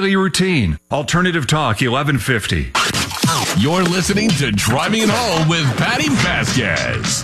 routine. Alternative Talk 1150. You're listening to Driving It Home with Patty Vasquez.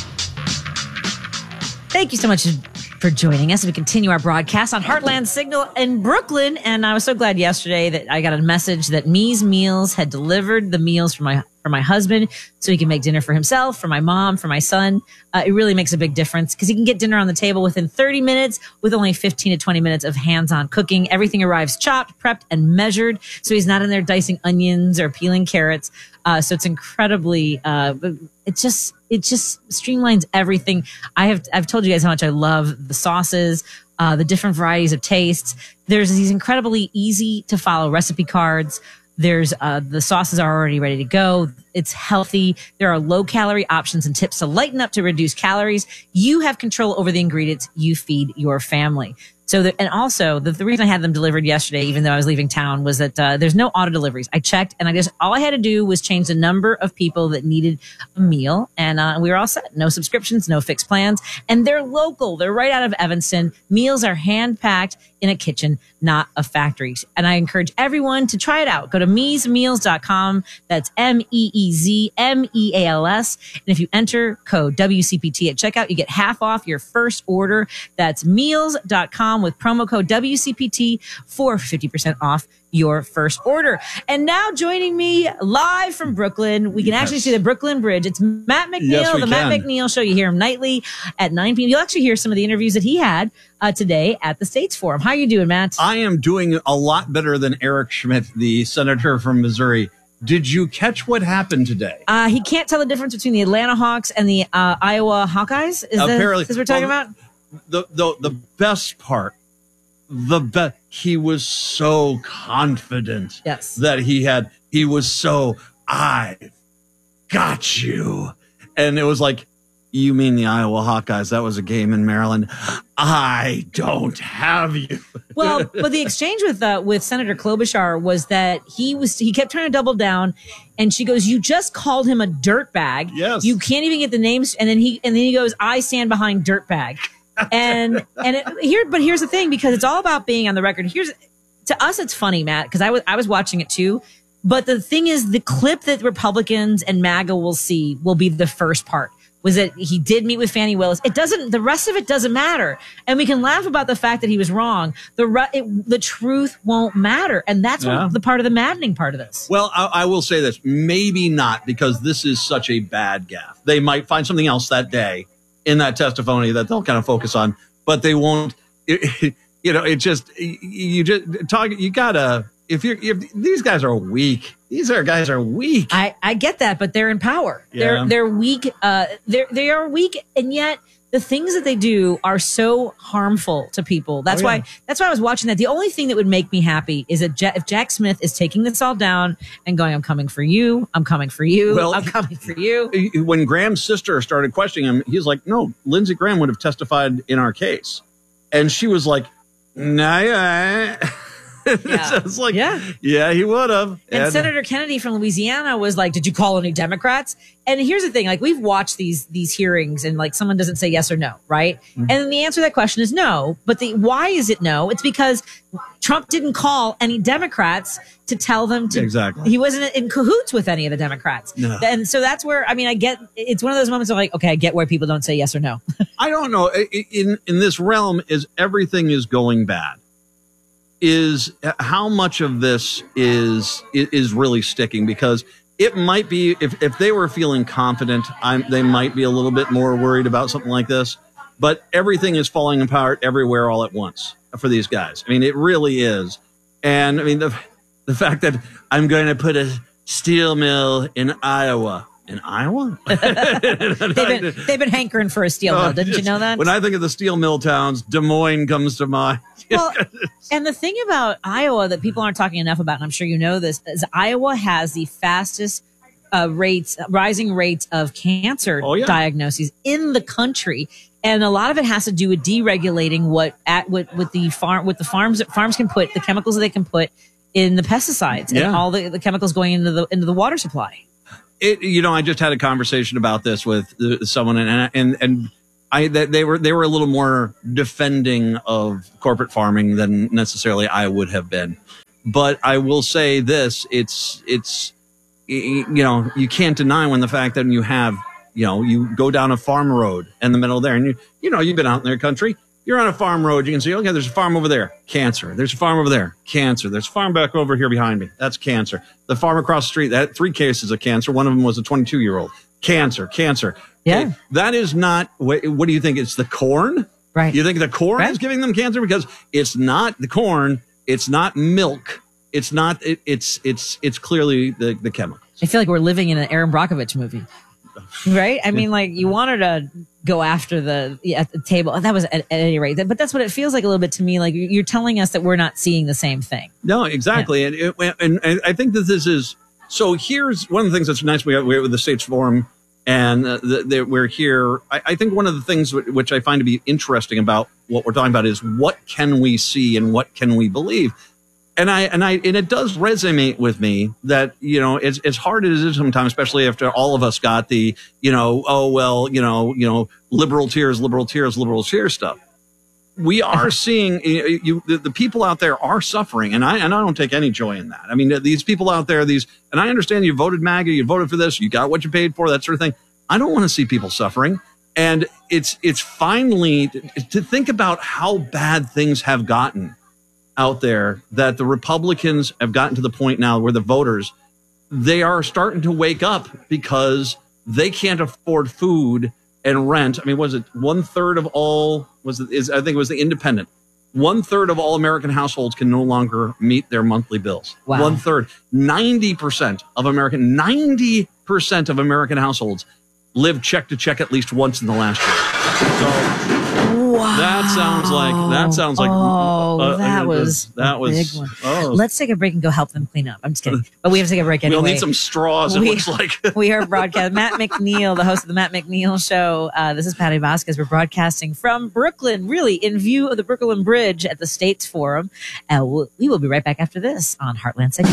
Thank you so much for joining us. We continue our broadcast on Heartland Signal in Brooklyn. And I was so glad yesterday that I got a message that Me's Meals had delivered the meals for my husband so he can make dinner for himself, for my mom, for my son. It really makes a big difference because he can get dinner on the table within 30 minutes with only 15 to 20 minutes of hands-on cooking. Everything arrives chopped, prepped, and measured. So he's not in there dicing onions or peeling carrots. So it's incredibly, it just streamlines everything. I've told you guys how much I love the sauces, the different varieties of tastes. There's these incredibly easy to follow recipe cards. There's the sauces are already ready to go. It's healthy. There are low calorie options and tips to lighten up to reduce calories. You have control over the ingredients you feed your family. So, and also the reason I had them delivered yesterday, even though I was leaving town, was that there's no auto deliveries. I checked, and all I had to do was change the number of people that needed a meal, and we were all set. No subscriptions, no fixed plans, and they're local. They're right out of Evanston. Meals are hand packed in a kitchen, not a factory. And I encourage everyone to try it out. Go to meesmeals.com. That's MEEZMEALS. And if you enter code WCPT at checkout, you get half off your first order. That's meals.com with promo code WCPT for 50% off your first order. And now joining me live from Brooklyn, we can actually see the Brooklyn Bridge. It's Matt McNeil, Matt McNeil Show. You hear him nightly at 9 p.m. You'll actually hear some of the interviews that he had today at the States Forum. How are you doing, Matt? I am doing a lot better than Eric Schmidt, the senator from Missouri. Did you catch what happened today? He can't tell the difference between the Atlanta Hawks and the Iowa Hawkeyes. Apparently, this we're talking about? The best part, he was so confident that he was so, I've got you. And it was like, you mean the Iowa Hawkeyes? That was a game in Maryland. I don't have you. Well, but the exchange with Senator Klobuchar was that he kept trying to double down, and she goes, "You just called him a dirtbag. Yes, you can't even get the names." And then he goes, "I stand behind dirtbag." And here's the thing, because it's all about being on the record. To us, it's funny, Matt, because I was watching it too. But the thing is, the clip that Republicans and MAGA will see will be the first part. Was that he did meet with Fani Willis. The rest of it doesn't matter. And we can laugh about the fact that he was wrong. The truth won't matter. And that's the part of the maddening part of this. Well, I will say this, maybe not, because this is such a bad gaffe. They might find something else that day in that testimony that they'll kind of focus on, but they won't, you gotta, if these guys are weak. These guys are weak. I get that, but they're in power. Yeah. They're weak. They are weak, and yet the things that they do are so harmful to people. That's why I was watching that. The only thing that would make me happy is that if Jack Smith is taking this all down and going, "I'm coming for you. I'm coming for you. Well, I'm coming for you." When Graham's sister started questioning him, he's like, "No, Lindsey Graham would have testified in our case," and she was like, "Nah." Yeah. It's like, yeah, he would have. And Senator Kennedy from Louisiana was like, "Did you call any Democrats?" And here's the thing, like, we've watched these hearings, and like someone doesn't say yes or no, right? Mm-hmm. And then the answer to that question is no. But why is it no? It's because Trump didn't call any Democrats to tell them to. Exactly. He wasn't in cahoots with any of the I and so that's where, I get, it's one of those moments of like, okay, I get where people don't say yes or no. I don't know. In this realm, everything is going bad. Is how much of this is really sticking, because it might be, if they were feeling confident, they might be a little bit more worried about something like this, but everything is falling apart everywhere all at once for these guys. It really is. And the fact that I'm going to put a steel mill in Iowa. In Iowa? they've been hankering for a steel mill. Didn't you know that? When I think of the steel mill towns, Des Moines comes to mind. Well, and the thing about Iowa that people aren't talking enough about, and I'm sure you know this, is Iowa has the fastest rising rates of cancer diagnoses in the country. And a lot of it has to do with deregulating what farms can put, the chemicals that they can put in the pesticides and all the chemicals going into the water supply. I just had a conversation about this with someone, and they were a little more defending of corporate farming than necessarily I would have been. But I will say this, it's, you know, you can't deny when the fact that you have, you know, you go down a farm road in the middle there and you know, you've been out in their country. You're on a farm road. You can see, okay, there's a farm over there. Cancer. There's a farm over there. Cancer. There's a farm back over here behind me. That's cancer. The farm across the street, that 3 cases of cancer. One of them was a 22-year-old. Cancer. Yeah. Okay, that is not, what do you think? It's the corn? Right. You think the corn is giving them cancer? Because it's not the corn. It's not milk. It's not, it's clearly the chemicals. I feel like we're living in an Aaron Brockovich movie. Right? I mean, like, you wanted to go after at the table. That was at any rate. But that's what it feels like a little bit to me. Like, you're telling us that we're not seeing the same thing. No, exactly. Yeah. And I think that this is, so here's one of the things that's nice we have with the States Forum, and we're here. I think one of the things which I find to be interesting about what we're talking about is what can we see and what can we believe? And it does resonate with me that, you know, as hard as it is sometimes, especially after all of us got the, you know, oh, well, you know, liberal tears stuff. We are seeing the people out there are suffering. And I don't take any joy in that. I mean, these people out there, and I understand you voted MAGA, you voted for this, you got what you paid for, that sort of thing. I don't want to see people suffering. And it's finally to think about how bad things have gotten out there, that the Republicans have gotten to the point now where the voters, they are starting to wake up because they can't afford food and rent. I mean, was it 1/3 of all, I think it was the Independent. 1/3 of all American households can no longer meet their monthly bills. Wow. 1/3. 90% of American households live check to check at least once in the last year. So wow. That sounds like that was a big one. Oh. Let's take a break and go help them clean up. I'm just kidding. But we have to take a break anyway. We'll need some straws, it looks like. We are broadcasting. Matt McNeil, the host of the Matt McNeil Show. This is Patty Vasquez. We're broadcasting from Brooklyn, really in view of the Brooklyn Bridge at the States Forum. We will be right back after this on Heartland Signal.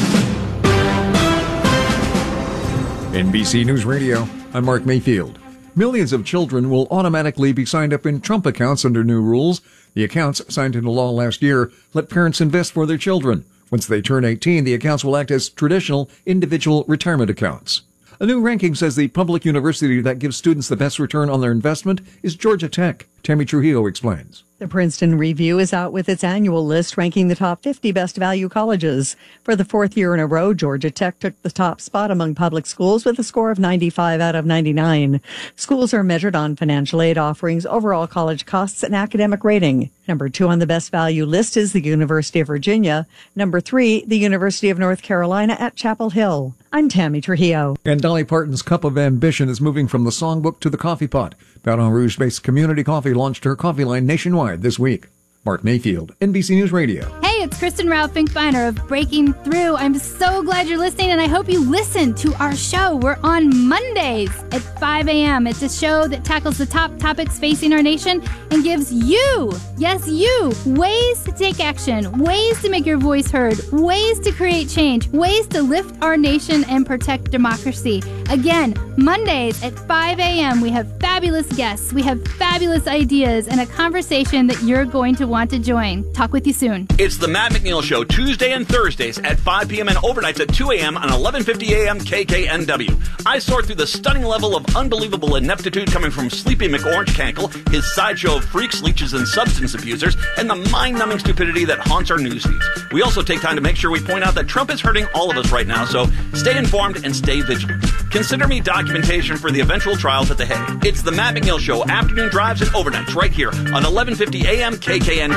NBC News Radio, I'm Mark Mayfield. Millions of children will automatically be signed up in Trump accounts under new rules. The accounts, signed into law last year, let parents invest for their children. Once they turn 18, the accounts will act as traditional individual retirement accounts. A new ranking says the public university that gives students the best return on their investment is Georgia Tech. Tammy Trujillo explains. The Princeton Review is out with its annual list ranking the top 50 best value colleges. For the 4th year in a row, Georgia Tech took the top spot among public schools with a score of 95 out of 99. Schools are measured on financial aid offerings, overall college costs, and academic rating. Number 2 on the best value list is the University of Virginia. Number 3, the University of North Carolina at Chapel Hill. I'm Tammy Trujillo. And Dolly Parton's Cup of Ambition is moving from the songbook to the coffee pot. Baton Rouge-based Community Coffee launched her coffee line nationwide this week. Mark Mayfield, NBC News Radio. Hey, it's Kristen Rao Finkbeiner of Breaking Through. I'm so glad you're listening, and I hope you listen to our show. We're on Mondays at 5 a.m. It's a show that tackles the top topics facing our nation and gives you, yes, you, ways to take action, ways to make your voice heard, ways to create change, ways to lift our nation and protect democracy. Again, Mondays at 5 a.m. We have fabulous guests, we have fabulous ideas, and a conversation that you're going to want to join. Talk with you soon. It's the Matt McNeil Show, Tuesday and Thursdays at 5 p.m. and overnights at 2 a.m. on 1150 a.m. KKNW. I sort through the stunning level of unbelievable ineptitude coming from Sleepy McOrange Cankle, his sideshow of freaks, leeches, and substance abusers, and the mind-numbing stupidity that haunts our newsfeeds. We also take time to make sure we point out that Trump is hurting all of us right now, so stay informed and stay vigilant. Consider me documentation for the eventual trials at The Hague. It's the Matt McNeil Show, afternoon drives and overnights right here on 1150 a.m. KKNW.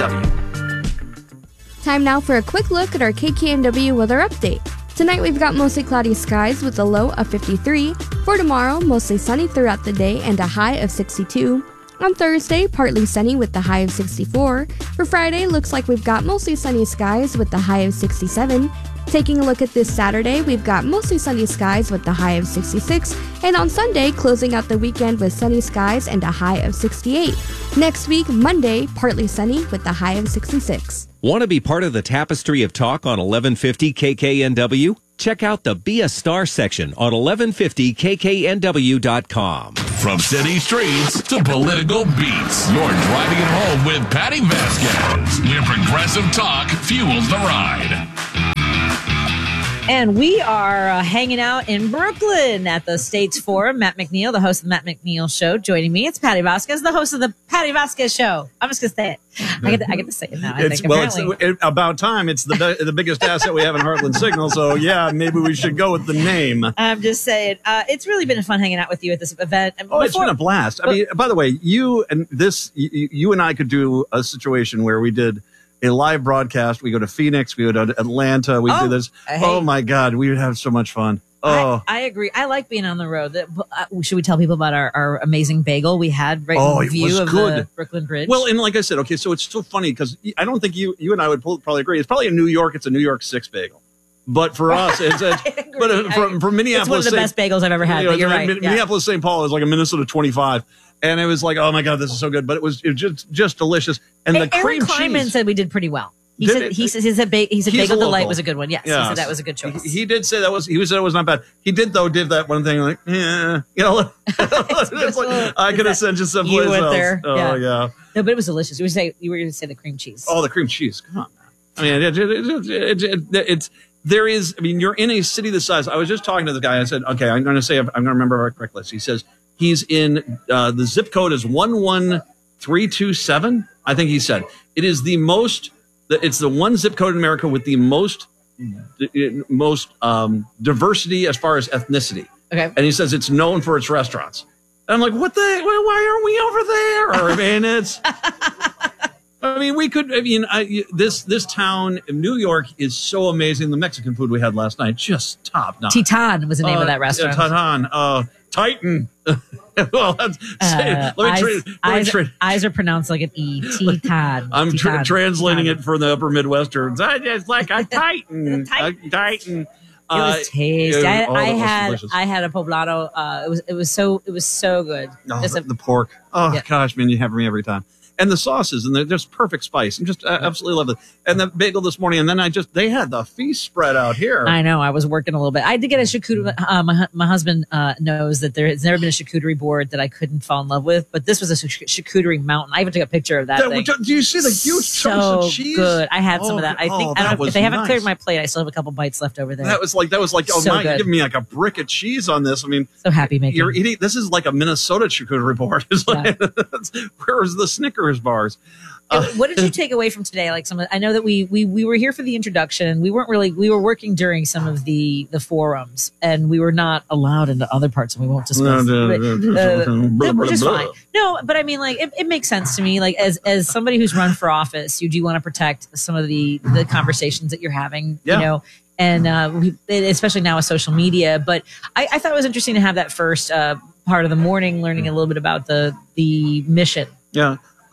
Time now for a quick look at our KKNW weather update. Tonight we've got mostly cloudy skies with a low of 53. For tomorrow, mostly sunny throughout the day and a high of 62. On Thursday, partly sunny with the high of 64. For Friday, looks like we've got mostly sunny skies with the high of 67. Taking a look at this Saturday, we've got mostly sunny skies with the high of 66. And on Sunday, closing out the weekend with sunny skies and a high of 68. Next week, Monday, partly sunny with the high of 66. Want to be part of the tapestry of talk on 1150 KKNW? Check out the Be a Star section on 1150kknw.com. From city streets to political beats, you're driving it home with Patty Vasquez. Your progressive talk fuels the ride. And we are hanging out in Brooklyn at the States Forum. Matt McNeil, the host of the Matt McNeil Show, joining me. It's Patty Vasquez, the host of the Patty Vasquez Show. I'm just going to say it. I get to say it now. It's about time. It's the biggest asset we have in Heartland Signal. So, yeah, maybe we should go with the name. I'm just saying. It's really been fun hanging out with you at this event. It's been a blast. I mean, by the way, you and I could do a situation where we did a live broadcast. We go to Phoenix, we go to Atlanta, we do this. Oh my God, we would have so much fun. Oh, I agree. I like being on the road. Should we tell people about our amazing bagel we had right in view of the Brooklyn Bridge? Well, and like I said, okay, so it's so funny because I don't think you and I would probably agree. It's probably in New York. It's a New York 6 bagel. But for us, it's from Minneapolis. It's one of the best bagels I've ever had. But you're right. Minneapolis, St. Paul is like a Minnesota 25. And it was like, oh my God, this is so good. But it was just delicious. And the cream cheese. Eric Kleiman said we did pretty well. He said Bagel Delight was a good one. Yes, he said that was a good choice. He did say that was. He said it was not bad. He did did that one thing like, yeah, it's like I could have sent you someplace else. There. Oh yeah. No, but it was delicious. You were going to say the cream cheese. Oh, the cream cheese. Come on, man. I mean, there is. I mean, you're in a city this size. I was just talking to the guy. I said, okay, I'm going to remember our correct list. He says he's in the zip code is 11327. I think he said it is the most. It's the one zip code in America with the most diversity as far as ethnicity. Okay. And he says it's known for its restaurants. And I'm like, why aren't we over there? I mean, this town in New York is so amazing. The Mexican food we had last night, just top notch. Titan was the name of that restaurant. Titan. Well, eyes are pronounced like an E. Titan. I'm translating it for the upper Midwesterns. I just like a Titan. Titan. It was tasty. I had a poblano. It was so good. Oh, the pork. Oh yeah. Gosh, man, you have me every time. And the sauces, and they're just perfect spice. I'm just absolutely love it. And the bagel this morning, and then they had the feast spread out here. I know. I was working a little bit. I did get a charcuterie. My husband knows that there has never been a charcuterie board that I couldn't fall in love with, but this was a charcuterie mountain. I even took a picture of that thing. Do you see the huge chunks of cheese? Good. I had some of that. I think if they haven't cleared my plate, I still have a couple bites left over there. That was like, oh my, you're giving me like a brick of cheese on this. I mean, so happy making. You're eating. This is like a Minnesota charcuterie board. Where's the Snickers bars? What did you take away from today? Like I know that we were here for the introduction. We were working during some of the forums, and we were not allowed into other parts, and we won't discuss. Which is fine. No, but I mean, like it makes sense to me. Like as somebody who's run for office, you do want to protect some of the conversations that you're having. Yeah. You know. And especially now with social media, but I thought it was interesting to have that first part of the morning, learning a little bit about the mission. Yeah.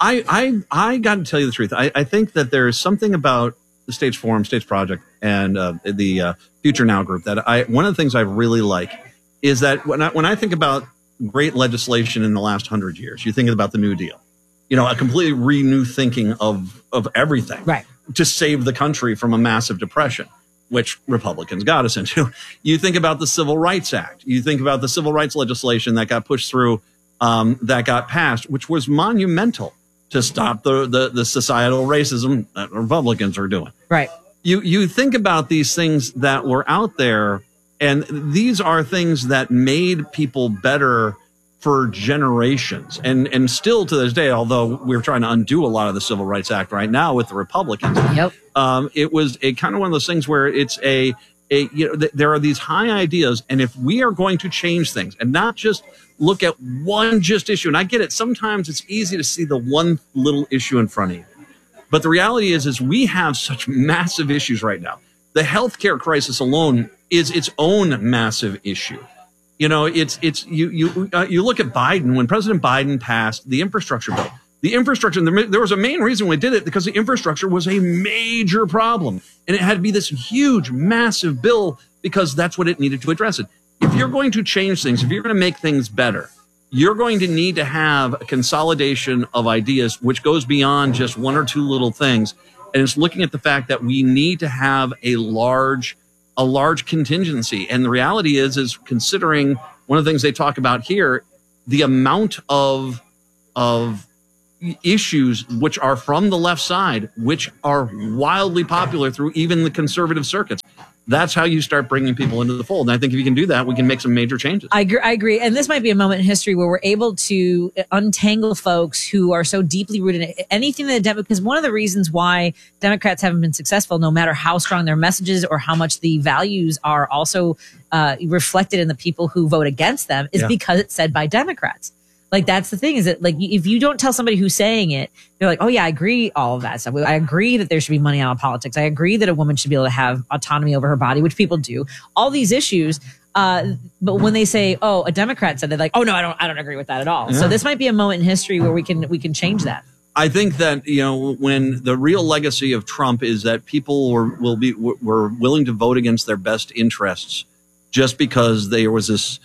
I got to tell you the truth. I think that there's something about the States Forum, States Project, and the Future Now group that one of the things I really like is that when I think about great legislation in the last 100 years, you think about the New Deal, a completely renew thinking of everything, right, to save the country from a massive depression, which Republicans got us into. You think about the Civil Rights Act. You think about the civil rights legislation that got pushed through, that got passed, which was monumental to stop the societal racism that Republicans are doing. Right. You think about these things that were out there, and these are things that made people better for generations. And still to this day, although we're trying to undo a lot of the Civil Rights Act right now with the Republicans, yep. It was a kind of one of those things where it's there are these high ideas, and if we are going to change things and not just look at one issue, and I get it, sometimes it's easy to see the one little issue in front of you, but the reality is we have such massive issues right now. The healthcare crisis alone is its own massive issue. You look at Biden. When President Biden passed the infrastructure bill, there was a main reason we did it, because the infrastructure was a major problem, and it had to be this huge, massive bill because that's what it needed to address it. If you're going to change things, if you're going to make things better, you're going to need to have a consolidation of ideas, which goes beyond just one or two little things. And it's looking at the fact that we need to have a large contingency. And the reality is considering one of the things they talk about here, the amount of issues which are from the left side, which are wildly popular through even the conservative circuits. That's how you start bringing people into the fold. And I think if you can do that, we can make some major changes. I agree. And this might be a moment in history where we're able to untangle folks who are so deeply rooted in anything that because one of the reasons why Democrats haven't been successful, no matter how strong their messages or how much the values are also reflected in the people who vote against them, is because it's said by Democrats. Like, that's the thing, is that, like, if you don't tell somebody who's saying it, they're like, oh yeah, I agree, all of that stuff. I agree that there should be money out of politics. I agree that a woman should be able to have autonomy over her body, which people do. All these issues. But when they say, oh, a Democrat said, they're like, oh no, I don't agree with that at all. Yeah. So this might be a moment in history where we can change that. I think that, when the real legacy of Trump is that people were willing to vote against their best interests just because there was this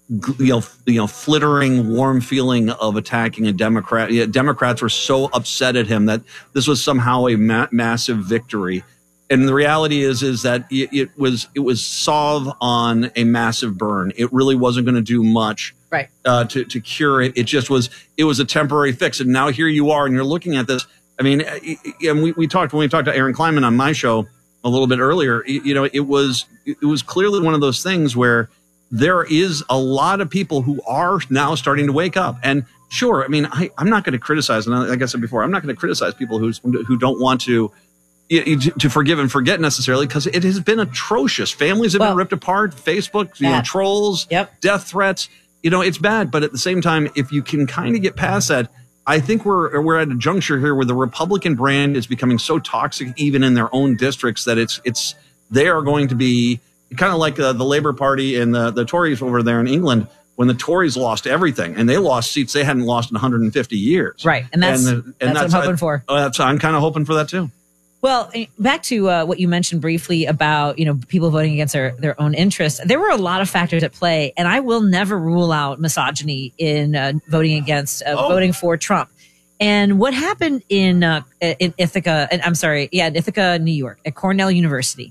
flittering, warm feeling of attacking a Democrat. Democrats were so upset at him that this was somehow a massive victory. And the reality is that it was solve on a massive burn. It really wasn't going to do much, right? To cure it. It was a temporary fix. And now here you are, and you're looking at this. I mean, and when we talked to Aaron Kleinman on my show a little bit earlier, it was clearly one of those things where there is a lot of people who are now starting to wake up. And sure, I mean, I'm not going to criticize, and like I said before, I'm not going to criticize people who don't want to forgive and forget necessarily, because it has been atrocious. Families have been ripped apart, Facebook, trolls, death threats. It's bad. But at the same time, if you can kind of get past that, I think we're at a juncture here where the Republican brand is becoming so toxic, even in their own districts, that they are going to be kind of like the Labour Party and the Tories over there in England, when the Tories lost everything and they lost seats they hadn't lost in 150 years. Right. And that's what I'm hoping for. I'm kind of hoping for that too. Well, back to what you mentioned briefly about, people voting against their own interests. There were a lot of factors at play, and I will never rule out misogyny in voting against, voting for Trump. And what happened in Ithaca, in Ithaca, New York, at Cornell University,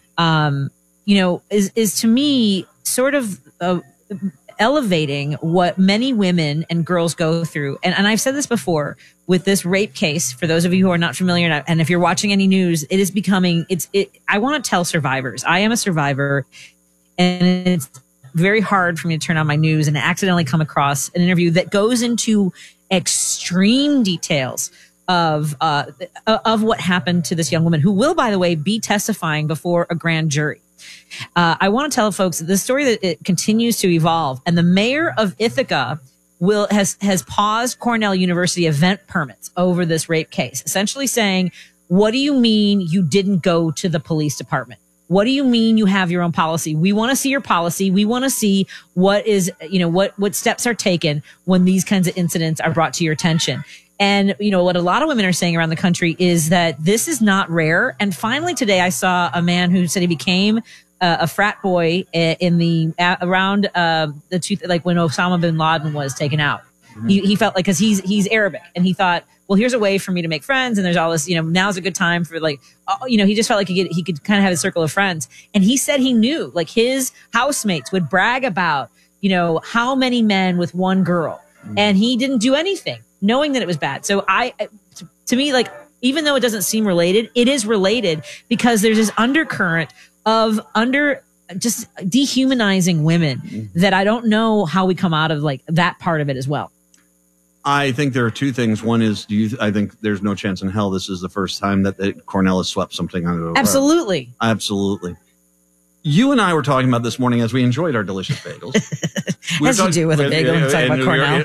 is to me sort of elevating what many women and girls go through. And I've said this before with this rape case, for those of you who are not familiar, and if you're watching any news, it is becoming, I want to tell survivors. I am a survivor, and it's very hard for me to turn on my news and accidentally come across an interview that goes into extreme details of what happened to this young woman, who will, by the way, be testifying before a grand jury. I want to tell folks that the story that it continues to evolve, and the mayor of Ithaca has paused Cornell University event permits over this rape case, essentially saying, what do you mean you didn't go to the police department? What do you mean you have your own policy? We want to see your policy. We want to see what steps are taken when these kinds of incidents are brought to your attention. And, what a lot of women are saying around the country is that this is not rare. And finally today, I saw a man who said he became a frat boy around when Osama bin Laden was taken out. Mm-hmm. He felt like, because he's Arabic, and he thought, well, here's a way for me to make friends, and there's all this, now's a good time for he just felt like he could kind of have a circle of friends. And he said he knew, like, his housemates would brag about, how many men with one girl, and he didn't do anything, knowing that it was bad. So to me, like, even though it doesn't seem related, it is related, because there's this undercurrent of just dehumanizing women that I don't know how we come out of, like, that part of it as well. I think there are two things. One is, I think there's no chance in hell this is the first time that Cornell has swept something under the rug. Absolutely. Absolutely. You and I were talking about this morning as we enjoyed our delicious bagels. As you do with a bagel and talk about Cornell.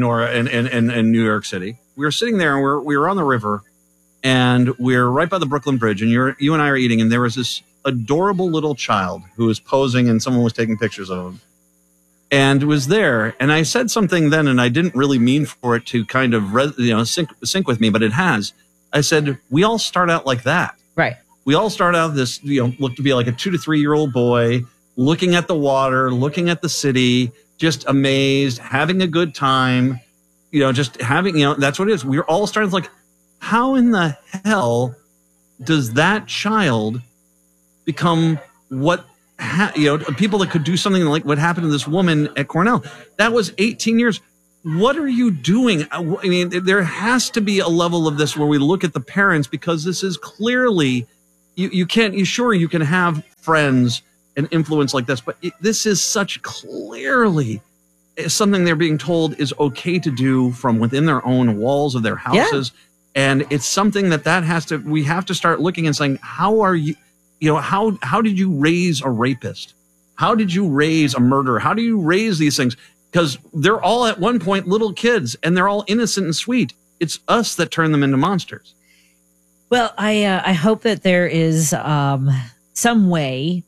In New York City. We were sitting there, and we were on the river, and we're right by the Brooklyn Bridge, and you and I are eating, and there was this adorable little child who was posing, and someone was taking pictures of him. And was there, and I said something then, and I didn't really mean for it to kind of sync with me, but it has. I said, we all start out like that, right? We all start out this, look to be like a 2 to 3 year old boy, looking at the water, looking at the city, just amazed, having a good time, just having, that's what it is. We're all starting like, how in the hell does that child become what? People that could do something like what happened to this woman at Cornell. That was 18 years. what are you doing? I mean, there has to be a level of this where we look at the parents, because this is clearly, you can have friends and influence like this, but this is such clearly something they're being told is okay to do from within their own walls of their houses. Yeah. And it's something we have to start looking and saying, how are you, how did you raise a rapist? How did you raise a murderer? How do you raise these things? Because they're all at one point little kids and they're all innocent and sweet. It's us that turn them into monsters. Well, I hope that there is some way,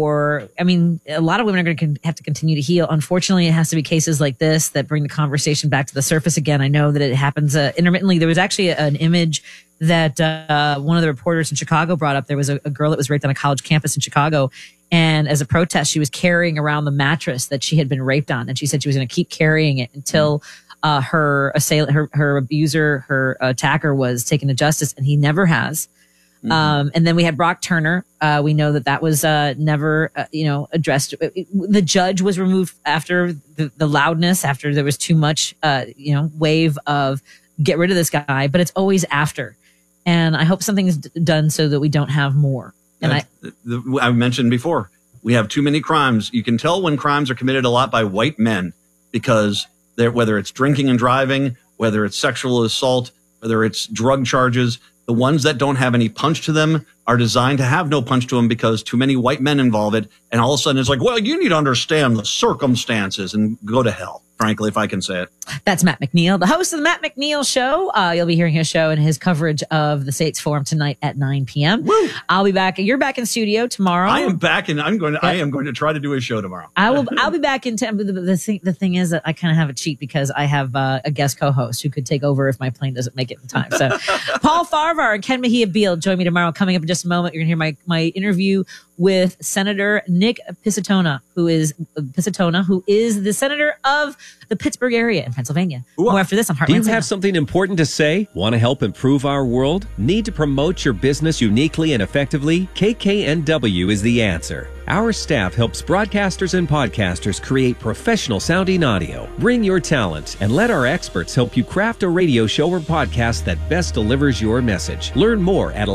a lot of women are going to have to continue to heal. Unfortunately, it has to be cases like this that bring the conversation back to the surface again. I know that it happens intermittently. There was actually an image that one of the reporters in Chicago brought up. There was a girl that was raped on a college campus in Chicago. And as a protest, she was carrying around the mattress that she had been raped on. And she said she was going to keep carrying it until her assailant, her abuser, her attacker was taken to justice. And he never has. Mm-hmm. And then we had Brock Turner. We know that was never, addressed. The judge was removed after the loudness, after there was too much, wave of get rid of this guy. But it's always after. And I hope something is done so that we don't have more. And I've mentioned before, we have too many crimes. You can tell when crimes are committed a lot by white men, because whether it's drinking and driving, whether it's sexual assault, whether it's drug charges, the ones that don't have any punch to them are designed to have no punch to them because too many white men involve it. And all of a sudden it's like, well, you need to understand the circumstances and go to hell, frankly, if I can say it. That's Matt McNeil, the host of the Matt McNeil Show. You'll be hearing his show and his coverage of the States Forum tonight at 9 p.m. Woo! I'll be back. You're back in studio tomorrow. I am back, and I am going to try to do a show tomorrow. I'll be back in time. The thing is that I kind of have a cheat because I have a guest co-host who could take over if my plane doesn't make it in time. So Paul Farvar and Ken Mejia Beal join me tomorrow. Coming up in just a moment, you're going to hear my interview with Senator Nick Pisatona, who is the senator of the Pittsburgh area in Pennsylvania. More after this on Heartland. Do you have something important to say? Want to help improve our world? Need to promote your business uniquely and effectively? KKNW is the answer. Our staff helps broadcasters and podcasters create professional sounding audio. Bring your talent and let our experts help you craft a radio show or podcast that best delivers your message. Learn more at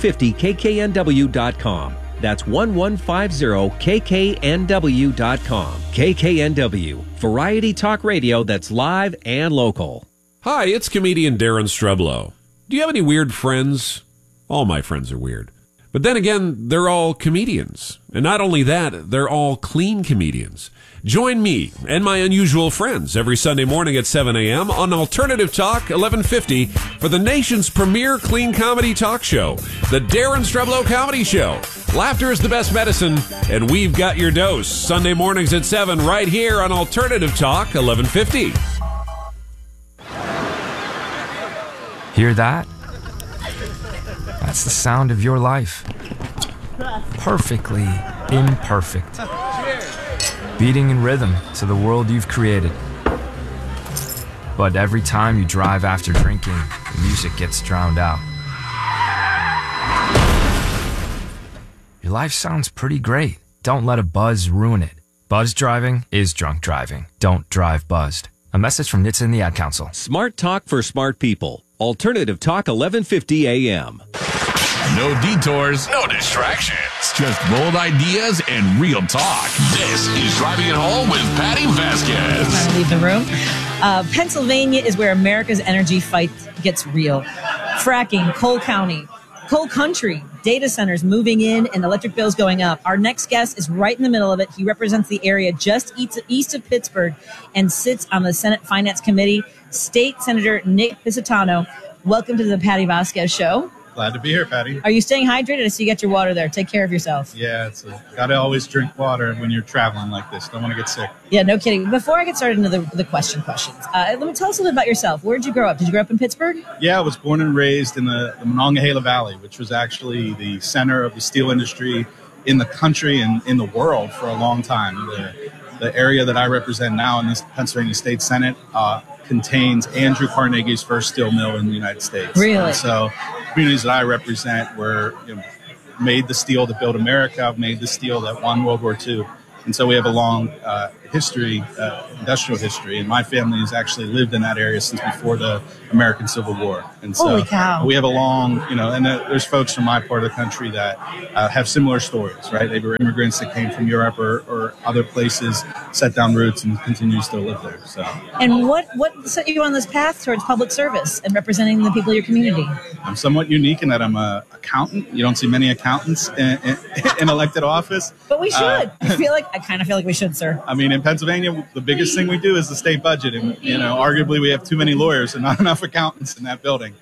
1150kknw.com. That's 1150kknw.com. KKNW, variety talk radio that's live and local. Hi, it's comedian Darren Streblow. Do you have any weird friends? All my friends are weird. But then again, they're all comedians. And not only that, they're all clean comedians. Join me and my unusual friends every Sunday morning at 7 a.m. on Alternative Talk 1150 for the nation's premier clean comedy talk show, The Darren Streblow Comedy Show. Laughter is the best medicine, and we've got your dose. Sunday mornings at 7 right here on Alternative Talk 1150. Hear that? That's the sound of your life. Perfectly imperfect. Beating in rhythm to the world you've created. But every time you drive after drinking, the music gets drowned out. Your life sounds pretty great. Don't let a buzz ruin it. Buzz driving is drunk driving. Don't drive buzzed. A message from NHTSA and the Ad Council. Smart talk for smart people. Alternative Talk 1150 AM. No detours, no distractions. Just bold ideas and real talk. This is Driving It Home with Patty Vasquez. Trying to leave the room. Pennsylvania is where America's energy fight gets real. Fracking, coal country, data centers moving in, and electric bills going up. Our next guest is right in the middle of it. He represents the area just east of Pittsburgh and sits on the Senate Finance Committee. State Senator Nick Pisatano. Welcome to the Patty Vasquez Show. Glad to be here, Patty. Are you staying hydrated? I see you got your water there. Take care of yourself. Yeah, got to always drink water when you're traveling like this. Don't want to get sick. Yeah, no kidding. Before I get started into the questions, let me tell us a little bit about yourself. Where did you grow up? Did you grow up in Pittsburgh? Yeah, I was born and raised in the Monongahela Valley, which was actually the center of the steel industry in the country and in the world for a long time. The area that I represent now in this Pennsylvania State Senate contains Andrew Carnegie's first steel mill in the United States. Really? And so communities that I represent made the steel that built America, made the steel that won World War II. And so we have a long history, industrial history, and my family has actually lived in that area since before the American Civil War. And so Holy cow. we have a long, and there's folks from my part of the country that have similar stories, right? They were immigrants that came from Europe or other places, set down roots, and continue to still live there. So. And what set you on this path towards public service and representing the people of your community? I'm somewhat unique in that I'm an accountant. You don't see many accountants in elected office. But we should. I kind of feel like we should, sir. I mean, in Pennsylvania, the biggest thing we do is the state budget. And, arguably we have too many lawyers and not enough accountants in that building.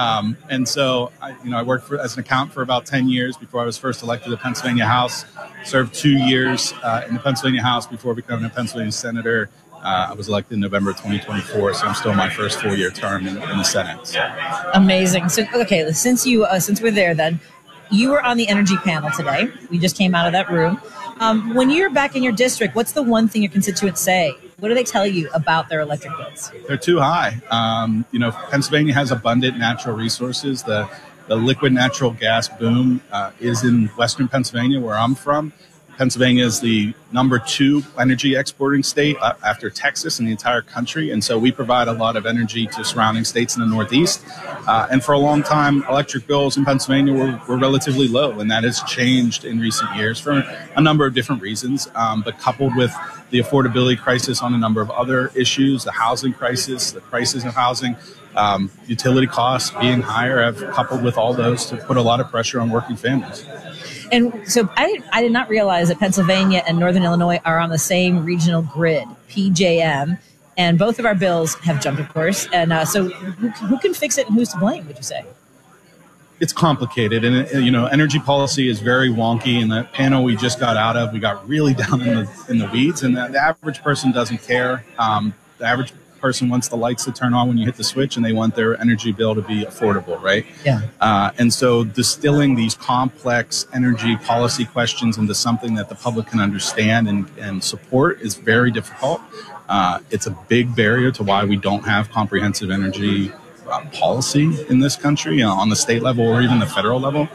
And so, I worked as an accountant for about 10 years before I was first elected to the Pennsylvania House, served 2 years in the Pennsylvania House before becoming a Pennsylvania senator. I was elected in November of 2024, so I'm still in my first full-year term in the Senate. So. Amazing. So, okay, since we're there then, you were on the energy panel today. We just came out of that room. When you're back in your district, what's the one thing your constituents say? What do they tell you about their electric bills? They're too high. Pennsylvania has abundant natural resources. The liquid natural gas boom is in western Pennsylvania, where I'm from. Pennsylvania is the number 2 energy exporting state after Texas in the entire country. And so we provide a lot of energy to surrounding states in the Northeast. And for a long time, electric bills in Pennsylvania were relatively low. And that has changed in recent years for a number of different reasons. But coupled with the affordability crisis on a number of other issues, the housing crisis, the prices of housing, utility costs being higher have coupled with all those to put a lot of pressure on working families. And so I did not realize that Pennsylvania and Northern Illinois are on the same regional grid, PJM, and both of our bills have jumped, of course. And so who can fix it and who's to blame, would you say? It's complicated, and energy policy is very wonky. In the panel we just got out of, we got really down in the weeds, and the average person doesn't care. The average person wants the lights to turn on when you hit the switch, and they want their energy bill to be affordable, right? Yeah. And so distilling these complex energy policy questions into something that the public can understand and support is very difficult. It's a big barrier to why we don't have comprehensive energy policy in this country on the state level or even the federal level.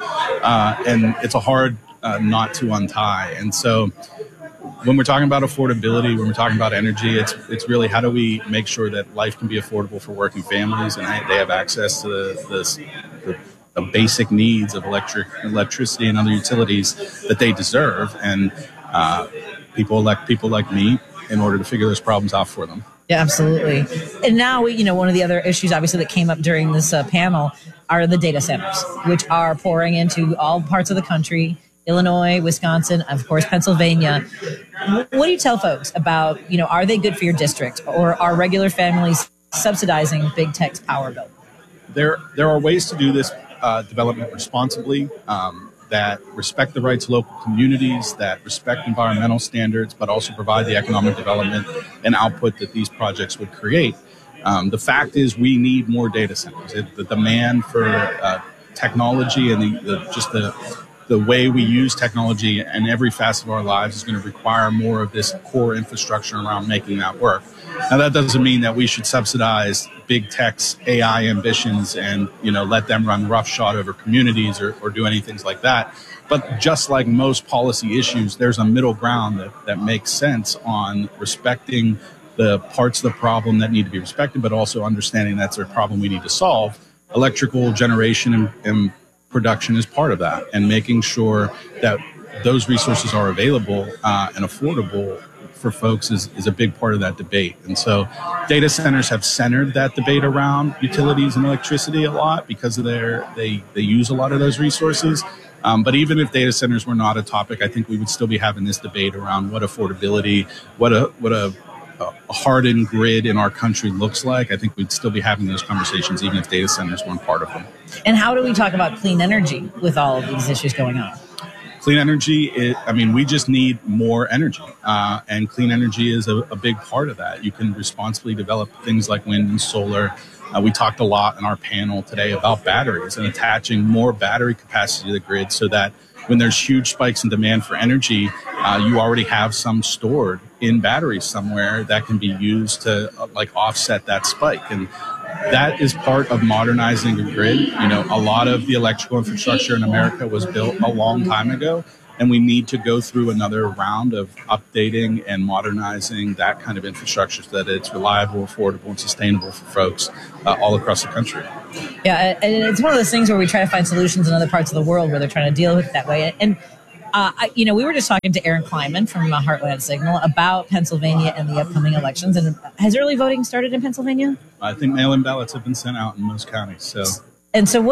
And it's a hard knot to untie. And so when we're talking about affordability, when we're talking about energy, it's really how do we make sure that life can be affordable for working families and they have access to the basic needs of electricity and other utilities that they deserve. And people elect people like me in order to figure those problems out for them. Yeah, absolutely. And now, one of the other issues, obviously, that came up during this panel are the data centers, which are pouring into all parts of the country. Illinois, Wisconsin, of course, Pennsylvania. What do you tell folks about, are they good for your district, or are regular families subsidizing big tech's power bill? There are ways to do this development responsibly that respect the rights of local communities, that respect environmental standards, but also provide the economic development and output that these projects would create. The fact is we need more data centers. The demand for technology and the way we use technology in every facet of our lives is going to require more of this core infrastructure around making that work. Now, that doesn't mean that we should subsidize big tech's AI ambitions and, let them run roughshod over communities or do anything like that. But just like most policy issues, there's a middle ground that makes sense on respecting the parts of the problem that need to be respected, but also understanding that's a problem we need to solve. Electrical generation and production is part of that, and making sure that those resources are available and affordable for folks is a big part of that debate. And so data centers have centered that debate around utilities and electricity a lot because of they use a lot of those resources. But even if data centers were not a topic, I think we would still be having this debate around what affordability, what a hardened grid in our country looks like. I think we'd still be having those conversations even if data centers weren't part of them. And how do we talk about clean energy with all of these issues going on? Clean energy, we just need more energy. And clean energy is a big part of that. You can responsibly develop things like wind and solar. We talked a lot in our panel today about batteries and attaching more battery capacity to the grid so that when there's huge spikes in demand for energy, you already have some stored in batteries somewhere that can be used to offset that spike. And that is part of modernizing the grid. A lot of the electrical infrastructure in America was built a long time ago, And we need to go through another round of updating and modernizing that kind of infrastructure so that it's reliable, affordable, and sustainable for folks all across the country. Yeah, and it's one of those things where we try to find solutions in other parts of the world where they're trying to deal with it that way. And, we were just talking to Aaron Kleinman from Heartland Signal about Pennsylvania and the upcoming elections. And has early voting started in Pennsylvania? I think mail-in ballots have been sent out in most counties. So. And so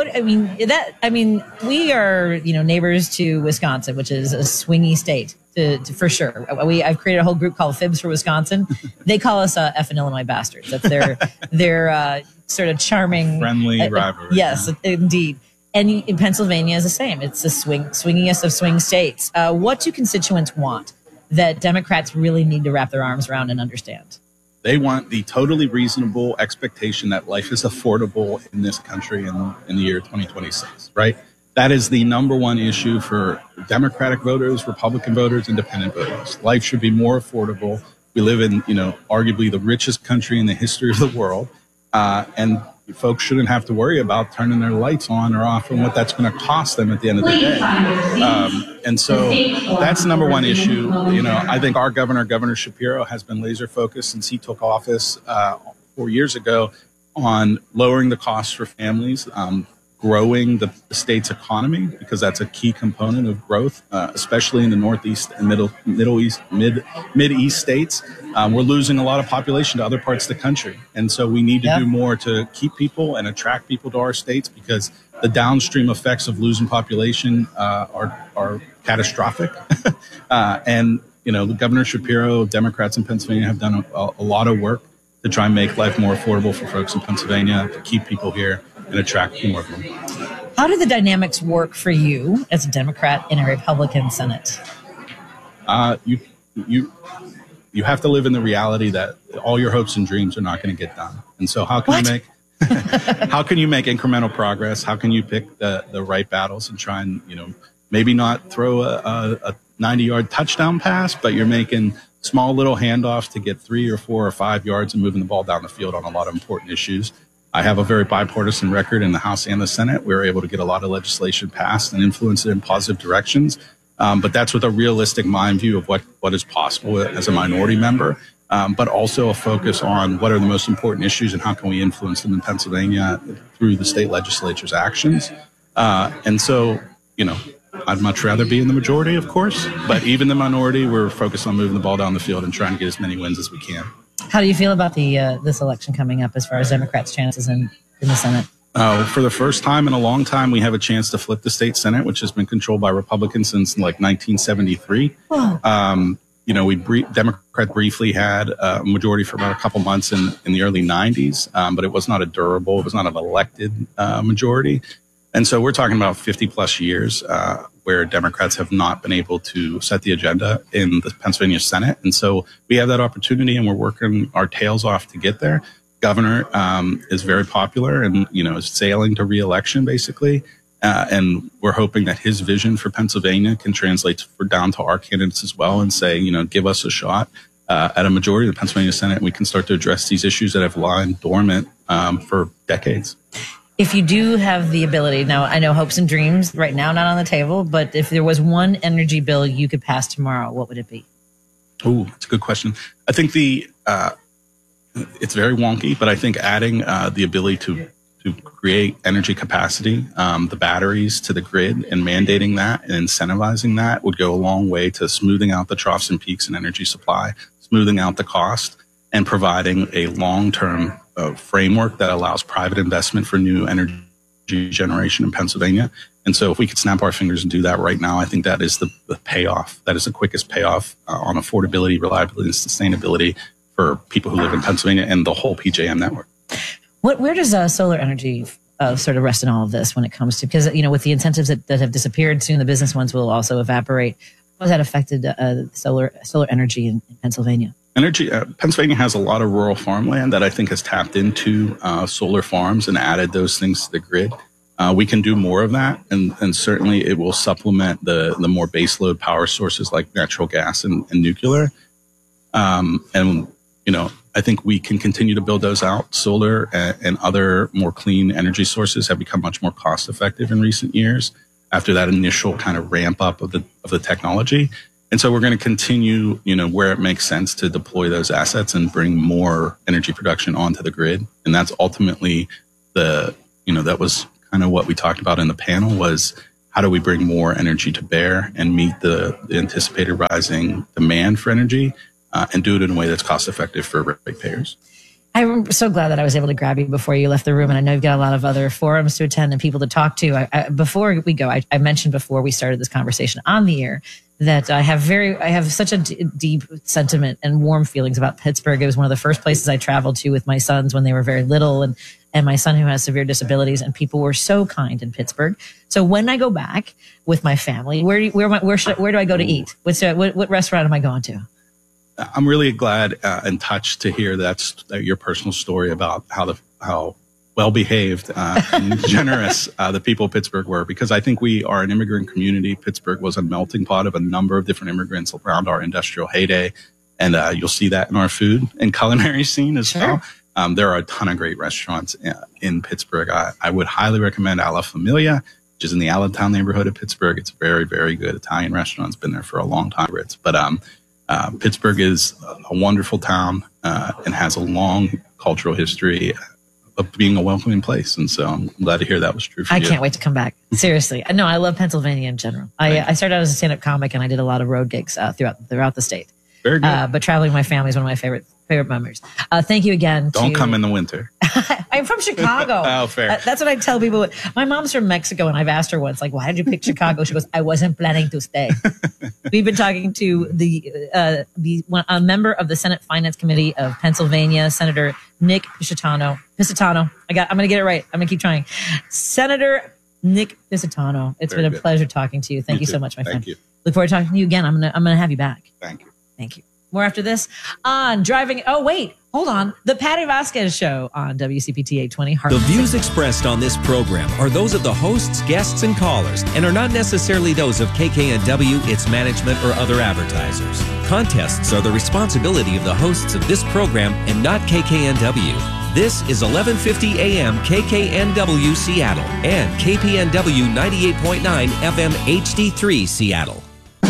we are, neighbors to Wisconsin, which is a swingy state for sure. I've created a whole group called Fibs for Wisconsin. They call us effing Illinois bastards. That's their sort of charming, friendly rivalry. Yes, indeed. And in Pennsylvania is the same. It's the swingiest of swing states. What do constituents want that Democrats really need to wrap their arms around and understand? They want the totally reasonable expectation that life is affordable in this country in the year 2026, right? That is the number one issue for Democratic voters, Republican voters, independent voters. Life should be more affordable. We live in, arguably the richest country in the history of the world. And folks shouldn't have to worry about turning their lights on or off and what that's going to cost them at the end of the day. And so that's the number one issue. I think our Governor Shapiro, has been laser focused since he took office 4 years ago on lowering the costs for families, growing the state's economy, because that's a key component of growth, especially in the Northeast and Mid-East states. We're losing a lot of population to other parts of the country. And so we need to do more to keep people and attract people to our states, because the downstream effects of losing population are catastrophic. And Governor Shapiro, Democrats in Pennsylvania have done a lot of work to try and make life more affordable for folks in Pennsylvania, to keep people here and attract more of them. How do the dynamics work for you as a Democrat in a Republican Senate? You have to live in the reality that all your hopes and dreams are not going to get done. And so how can you make incremental progress? How can you pick the right battles and try and, maybe not throw a 90-yard touchdown pass, but you're making small little handoffs to get 3 or 4 or 5 yards and moving the ball down the field on a lot of important issues. I have a very bipartisan record in the House and the Senate. We were able to get a lot of legislation passed and influence it in positive directions. But that's with a realistic mind view of what is possible as a minority member, but also a focus on what are the most important issues and how can we influence them in Pennsylvania through the state legislature's actions. And so, I'd much rather be in the majority, of course, but even the minority, we're focused on moving the ball down the field and trying to get as many wins as we can. How do you feel about this election coming up as far as Democrats' chances in the Senate? For the first time in a long time, we have a chance to flip the state Senate, which has been controlled by Republicans since 1973. Democrat briefly had a majority for about a couple months in the early 90s, but it was not it was not an elected majority. And so we're talking about 50 plus years where Democrats have not been able to set the agenda in the Pennsylvania Senate. And so we have that opportunity and we're working our tails off to get there. Governor is very popular and, is sailing to re-election basically. And we're hoping that his vision for Pennsylvania can translate down to our candidates as well and say, give us a shot at a majority of the Pennsylvania Senate. And we can start to address these issues that have lain dormant for decades. If you do have the ability, now I know hopes and dreams right now not on the table, but if there was one energy bill you could pass tomorrow, what would it be? Oh, that's a good question. I think it's very wonky, but I think adding the ability to create energy capacity, the batteries to the grid, and mandating that and incentivizing that would go a long way to smoothing out the troughs and peaks in energy supply, smoothing out the cost, and providing a long-term framework that allows private investment for new energy generation in Pennsylvania. And so if we could snap our fingers and do that right now, I think that is the payoff. That is the quickest payoff on affordability, reliability, and sustainability for people who live in Pennsylvania and the whole PJM network. Where does solar energy sort of rest in all of this when it comes to, because, with the incentives that have disappeared, soon the business ones will also evaporate. How has that affected solar energy in Pennsylvania? Pennsylvania has a lot of rural farmland that I think has tapped into solar farms and added those things to the grid. We can do more of that, and certainly it will supplement the more baseload power sources like natural gas and nuclear. I think we can continue to build those out. Solar and other more clean energy sources have become much more cost effective in recent years. after that initial kind of ramp up of the technology. And so we're going to continue, where it makes sense to deploy those assets and bring more energy production onto the grid. And that's ultimately that was kind of what we talked about in the panel, was how do we bring more energy to bear and meet the anticipated rising demand for energy and do it in a way that's cost effective for ratepayers. I'm so glad that I was able to grab you before you left the room. And I know you've got a lot of other forums to attend and people to talk to. Before we go, I mentioned before we started this conversation on the air that I have such a deep sentiment and warm feelings about Pittsburgh. It was one of the first places I traveled to with my sons when they were very little, and my son who has severe disabilities, and people were so kind in Pittsburgh. So when I go back with my family, where do I go to eat? What restaurant am I going to? I'm really glad and touched to hear that's your personal story about how well-behaved and generous the people of Pittsburgh were, because I think we are an immigrant community. Pittsburgh was a melting pot of a number of different immigrants around our industrial heyday, and you'll see that in our food and culinary scene as well. There are a ton of great restaurants in Pittsburgh. I would highly recommend Alla Familia, which is in the Allentown neighborhood of Pittsburgh. It's a very, very good Italian restaurant. It's been there for a long time. But Pittsburgh is a wonderful town and has a long cultural history of being a welcoming place. And so I'm glad to hear that was true for you. I can't wait to come back. Seriously. No, I love Pennsylvania in general. I started out as a stand-up comic, and I did a lot of road gigs throughout the state. Very good. But traveling with my family is one of my favorite memories. Thank you again. Don't come in the winter. I'm from Chicago. Oh, fair. That's what I tell people. My mom's from Mexico, and I've asked her once, like, why did you pick Chicago? She goes, I wasn't planning to stay. We've been talking to a member of the Senate Finance Committee of Pennsylvania, Senator Nick Piscitano. I'm going to get it right. I'm going to keep trying. Senator Nick Piscitano. It's been a pleasure talking to you. Thank you so much, my friend. Thank you. Look forward to talking to you again. I'm gonna have you back. Thank you. Thank you. More after this on Driving. Oh, wait, hold on. The Patty Vasquez Show on WCPT 820. The views expressed on this program are those of the hosts, guests, and callers, and are not necessarily those of KKNW, its management, or other advertisers. Contests are the responsibility of the hosts of this program and not KKNW. This is 1150 AM KKNW Seattle and KPNW 98.9 FM HD3 Seattle.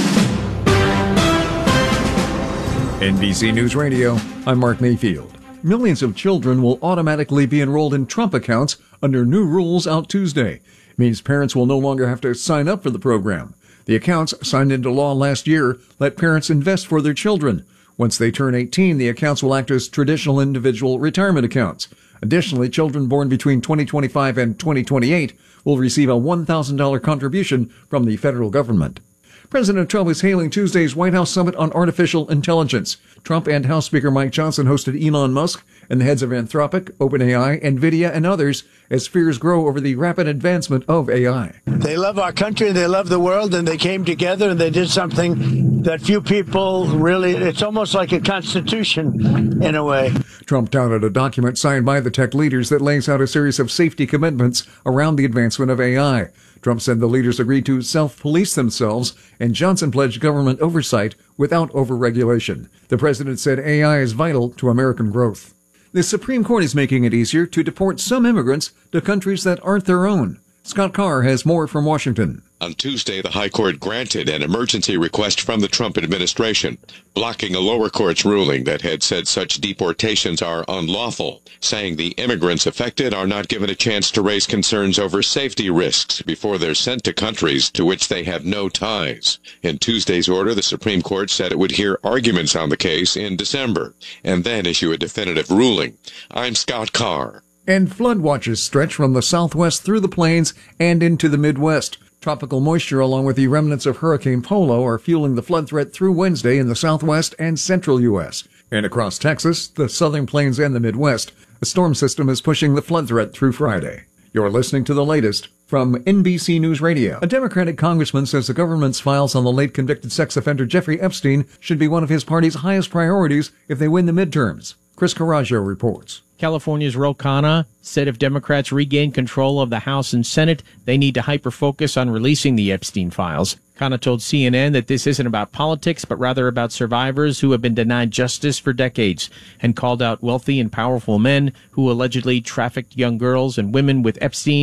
NBC News Radio, I'm Mark Mayfield. Millions of children will automatically be enrolled in Trump accounts under new rules out Tuesday. It means parents will no longer have to sign up for the program. The accounts, signed into law last year, let parents invest for their children. Once they turn 18, the accounts will act as traditional individual retirement accounts. Additionally, children born between 2025 and 2028 will receive a $1,000 contribution from the federal government. President Trump is hailing Tuesday's White House Summit on Artificial Intelligence. Trump and House Speaker Mike Johnson hosted Elon Musk and the heads of Anthropic, OpenAI, NVIDIA, and others as fears grow over the rapid advancement of AI. They love our country, they love the world, and they came together and they did something that few people really, it's almost like a constitution in a way. Trump touted a document signed by the tech leaders that lays out a series of safety commitments around the advancement of AI. Trump said the leaders agreed to self-police themselves, and Johnson pledged government oversight without overregulation. The president said AI is vital to American growth. The Supreme Court is making it easier to deport some immigrants to countries that aren't their own. Scott Carr has more from Washington. On Tuesday, the High Court granted an emergency request from the Trump administration, blocking a lower court's ruling that had said such deportations are unlawful, saying the immigrants affected are not given a chance to raise concerns over safety risks before they're sent to countries to which they have no ties. In Tuesday's order, the Supreme Court said it would hear arguments on the case in December and then issue a definitive ruling. I'm Scott Carr. And flood watches stretch from the southwest through the plains and into the Midwest. Tropical moisture along with the remnants of Hurricane Polo are fueling the flood threat through Wednesday in the southwest and central U.S. And across Texas, the southern plains, and the Midwest, a storm system is pushing the flood threat through Friday. You're listening to the latest from NBC News Radio. A Democratic congressman says the government's files on the late convicted sex offender Jeffrey Epstein should be one of his party's highest priorities if they win the midterms. Chris Caraggio reports. California's Ro Khanna said if Democrats regain control of the House and Senate, they need to hyper-focus on releasing the Epstein files. Khanna told CNN that this isn't about politics, but rather about survivors who have been denied justice for decades, and called out wealthy and powerful men who allegedly trafficked young girls and women with Epstein,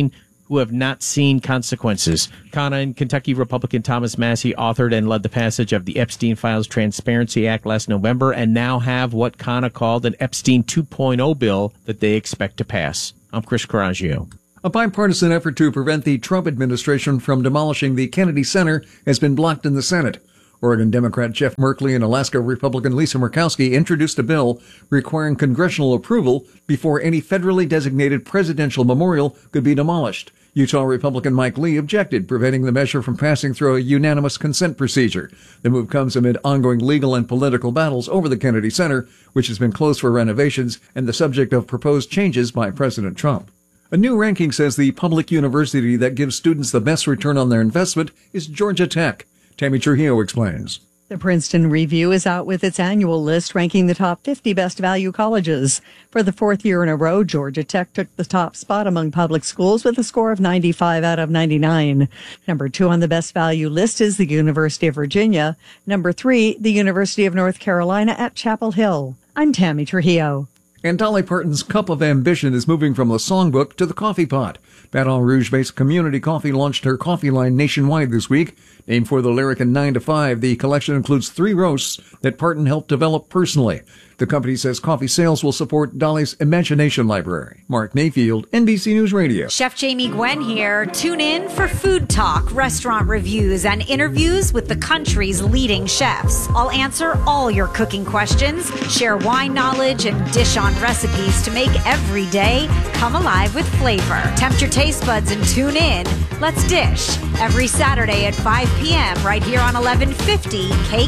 who have not seen consequences. Kana and Kentucky Republican Thomas Massie authored and led the passage of the Epstein Files Transparency Act last November and now have what Kana called an Epstein 2.0 bill that they expect to pass. I'm Chris Coraggio. A bipartisan effort to prevent the Trump administration from demolishing the Kennedy Center has been blocked in the Senate. Oregon Democrat Jeff Merkley and Alaska Republican Lisa Murkowski introduced a bill requiring congressional approval before any federally designated presidential memorial could be demolished. Utah Republican Mike Lee objected, preventing the measure from passing through a unanimous consent procedure. The move comes amid ongoing legal and political battles over the Kennedy Center, which has been closed for renovations and the subject of proposed changes by President Trump. A new ranking says the public university that gives students the best return on their investment is Georgia Tech. Tammy Trujillo explains. The Princeton Review is out with its annual list ranking the top 50 best value colleges. For the fourth year in a row, Georgia Tech took the top spot among public schools with a score of 95 out of 99. Number 2 on the best value list is the University of Virginia. Number 3, the University of North Carolina at Chapel Hill. I'm Tammy Trujillo. And Dolly Parton's Cup of Ambition is moving from the songbook to the coffee pot. Baton Rouge-based Community Coffee launched her coffee line nationwide this week. Named for the lyric in 9 to 5, the collection includes 3 roasts that Parton helped develop personally. The company says coffee sales will support Dolly's Imagination Library. Mark Mayfield, NBC News Radio. Chef Jamie Gwen here. Tune in for food talk, restaurant reviews, and interviews with the country's leading chefs. I'll answer all your cooking questions, share wine knowledge, and dish on recipes to make every day come alive with flavor. Tempt your taste buds and tune in. Let's dish every Saturday at 5 p.m. right here on 1150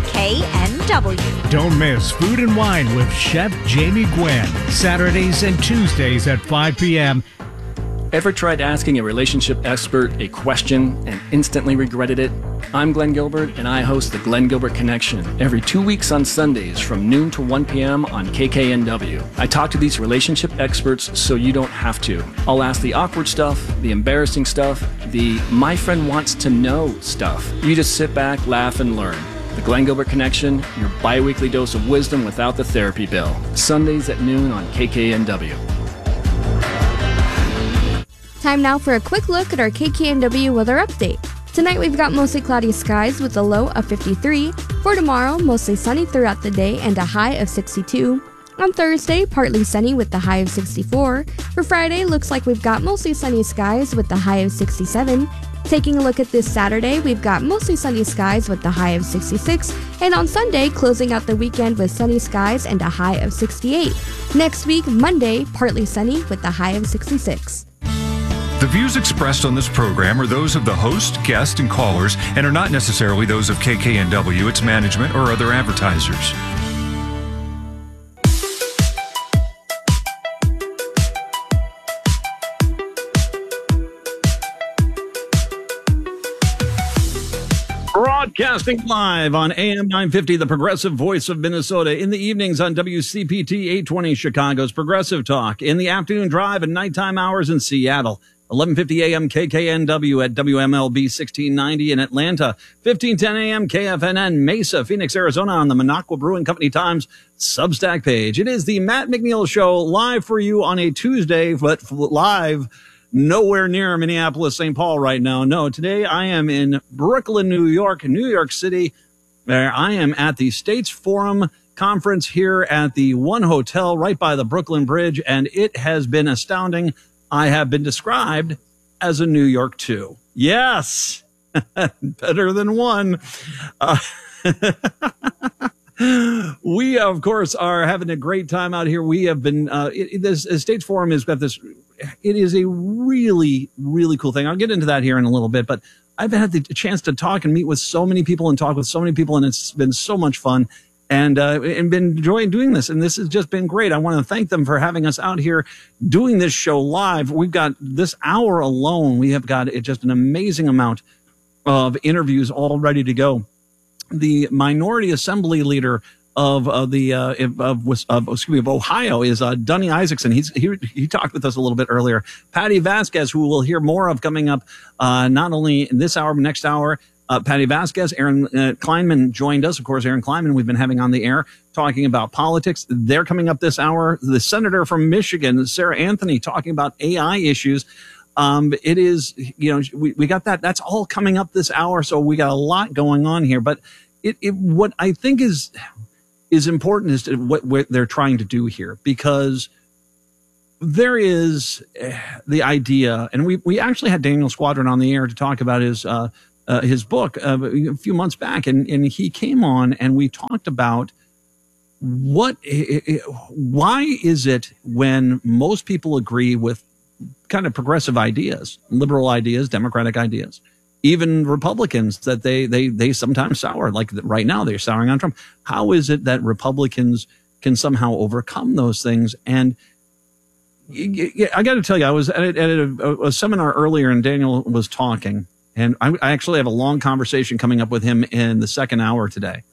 KKNW. Don't miss Food and Wine with Chef Jamie Gwen, Saturdays and Tuesdays at 5 p.m. Ever tried asking a relationship expert a question and instantly regretted it? I'm Glenn Gilbert, and I host the Glenn Gilbert Connection every 2 weeks on Sundays from noon to 1 p.m. on KKNW. I talk to these relationship experts so you don't have to. I'll ask the awkward stuff, the embarrassing stuff, the my friend wants to know stuff. You just sit back, laugh, and learn. The Glenn Gilbert Connection, your bi-weekly dose of wisdom without the therapy bill. Sundays at noon on KKNW. Time now for a quick look at our KKNW weather update. Tonight we've got mostly cloudy skies with a low of 53. For tomorrow, mostly sunny throughout the day and a high of 62. On Thursday, partly sunny with the high of 64. For Friday, looks like we've got mostly sunny skies with the high of 67. Taking a look at this Saturday, we've got mostly sunny skies with the high of 66. And on Sunday, closing out the weekend with sunny skies and a high of 68. Next week, Monday, partly sunny with the high of 66. The views expressed on this program are those of the host, guest, and callers and are not necessarily those of KKNW, its management, or other advertisers. Broadcasting live on AM 950, the progressive voice of Minnesota. In the evenings on WCPT 820, Chicago's Progressive Talk. In the afternoon drive and nighttime hours in Seattle. 1150 AM KKNW at WMLB 1690 in Atlanta. 1510 AM KFNN Mesa, Phoenix, Arizona on the Minocqua Brewing Company Times Substack page. It is the Matt McNeil Show live for you on a Tuesday, but live nowhere near Minneapolis, St. Paul right now. No, today I am in Brooklyn, New York City. There I am at the States Forum Conference here at the One Hotel right by the Brooklyn Bridge, and it has been astounding. I have been described as a New York 2. Yes, better than one. We, of course, are having a great time out here. We have been, this States Forum has got this, it is a really, really cool thing. I'll get into that here in a little bit, but I've had the chance to talk and meet with so many people and talk with so many people, and it's been so much fun. And been enjoying doing this. And this has just been great. I want to thank them for having us out here doing this show live. We've got this hour alone. We have got just an amazing amount of interviews all ready to go. The minority assembly leader of Ohio is Dunny Isaacson. He talked with us a little bit earlier. Patty Vasquez, who we'll hear more of coming up, not only in this hour, but next hour. Patty Vasquez, Aaron Kleinman joined us. Of course, Aaron Kleinman we've been having on the air talking about politics. They're coming up this hour. The senator from Michigan, Sarah Anthony, talking about AI issues. It is, we got that. That's all coming up this hour. So we got a lot going on here. But what I think is important is what they're trying to do here, because there is the idea, and we actually had Daniel Squadron on the air to talk about his book a few months back, and he came on and we talked about why is it when most people agree with kind of progressive ideas, liberal ideas, democratic ideas, even Republicans, that they sometimes sour, like right now they're souring on Trump. How is it that Republicans can somehow overcome those things? And I got to tell you, I was at a seminar earlier and Daniel was talking, and I actually have a long conversation coming up with him in the second hour today.